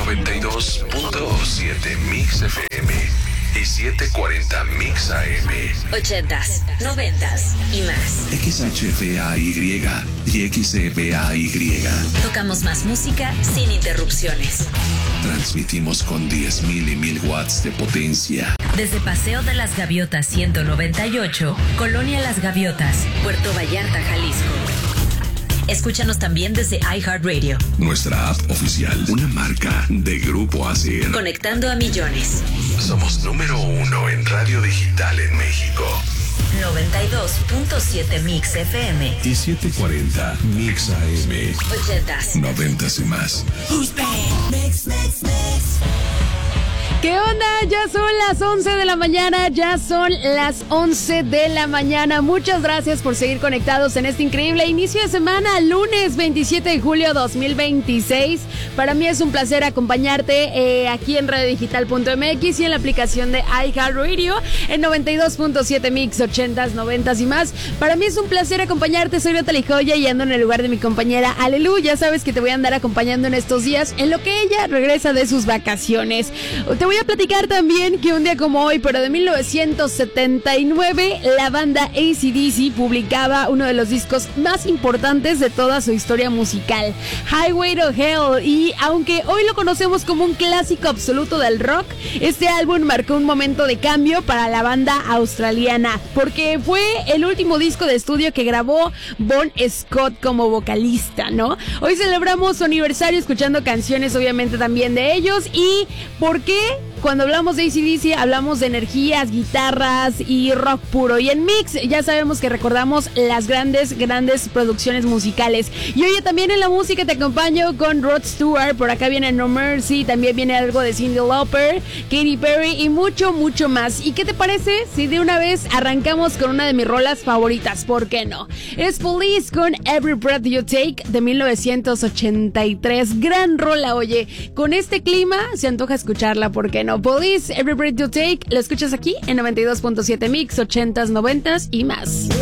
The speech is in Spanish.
92.7 Mix FM y 740 Mix AM. 80s, 90s y más. XHFAY y XEPAY. Tocamos más música sin interrupciones. Transmitimos con 10.000 y 1.000 watts de potencia. Desde Paseo de las Gaviotas 198, Colonia Las Gaviotas, Puerto Vallarta, Jalisco. Escúchanos también desde iHeartRadio. Nuestra app oficial, una marca de Grupo ASIR. Conectando a millones. Somos número 1 en radio digital en México. 92.7 Mix FM y 740 Mix AM. 80s, 90s y más. Mix. ¿Qué onda? Ya son las 11 de la mañana, ya son las 11 de la mañana. Muchas gracias por seguir conectados en este increíble inicio de semana, lunes 27 de julio 2026. Para mí es un placer acompañarte aquí en radiodigital.mx y en la aplicación de iHeartRadio en 92.7 Mix, 80s, 90s y más. Para mí es un placer acompañarte, soy Natalie Joya y ando en el lugar de mi compañera Alelu. Ya sabes que te voy a andar acompañando en estos días en lo que ella regresa de sus vacaciones. Te voy a platicar también que un día como hoy, pero de 1979, la banda AC/DC publicaba uno de los discos más importantes de toda su historia musical, Highway to Hell. Y aunque hoy lo conocemos como un clásico absoluto del rock, este álbum marcó un momento de cambio para la banda australiana, porque fue el último disco de estudio que grabó Bon Scott como vocalista, ¿no? Hoy celebramos su aniversario escuchando canciones obviamente también de ellos. ¿Y por qué? Cuando hablamos de AC/DC hablamos de energías, guitarras y rock puro. Y en Mix ya sabemos que recordamos las grandes producciones musicales. Y hoy también en la música te acompaño con Rod Stewart. Por acá viene No Mercy, también viene algo de Cyndi Lauper, Katy Perry y mucho más. ¿Y qué te parece si de una vez arrancamos con una de mis rolas favoritas? ¿Por qué no? Es Police con Every Breath You Take de 1983. Gran rola, oye. Con este clima se antoja escucharla, ¿por qué no? Police, Every Breath You Take, lo escuchas aquí en 92.7 Mix, 80s, 90s y más.